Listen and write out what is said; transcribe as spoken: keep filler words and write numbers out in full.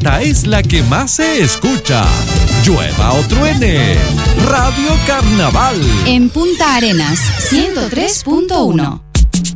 esta es la que más se escucha. Llueva o truene, Radio Carnaval. En Punta Arenas, ciento tres punto uno.